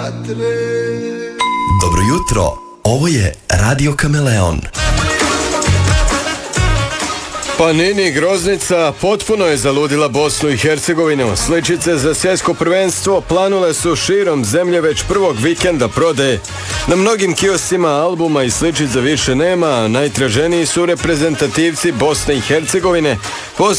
Dobro jutro, ovo je Radio Kameleon. Panini Groznica potpuno je zaludila Bosnu i Hercegovinu. Sličice za svjetsko prvenstvo planule su širom zemlje već prvog vikenda prodaje. Na mnogim kioscima albuma i sličica više nema, a najtraženiji su reprezentativci Bosne i Hercegovine.